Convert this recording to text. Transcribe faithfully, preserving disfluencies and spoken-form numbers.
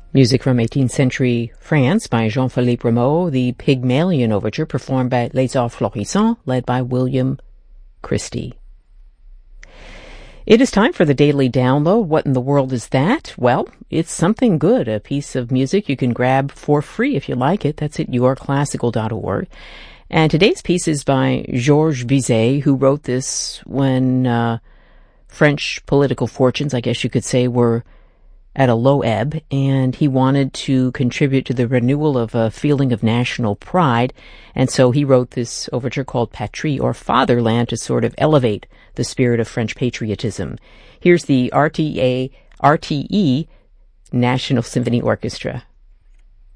Music from eighteenth century France by Jean-Philippe Rameau, the Pygmalion Overture performed by Les Arts Florissants, led by William Christie. It is time for the Daily Download. What in the world is that? Well, it's something good, a piece of music you can grab for free if you like it. That's at your classical dot org. And today's piece is by Georges Bizet, who wrote this when uh, French political fortunes, I guess you could say, were at a low ebb, and he wanted to contribute to the renewal of a feeling of national pride, and so he wrote this overture called Patrie, or Fatherland, to sort of elevate the spirit of French patriotism. Here's the R T A, R T E National Symphony Orchestra.